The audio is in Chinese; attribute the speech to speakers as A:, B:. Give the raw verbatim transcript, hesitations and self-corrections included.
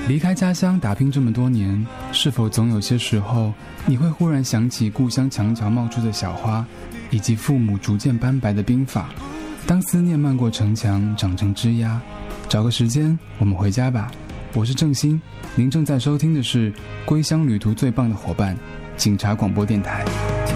A: 离开家乡打拼这么多年，是否总有些时候你会忽然想起故乡墙角冒出的小花，以及父母逐渐斑白的鬓发？当思念漫过城墙长成枝桠，找个时间我们回家吧。我是郑兴，您正在收听的是归乡旅途最棒的伙伴，警察广播电台。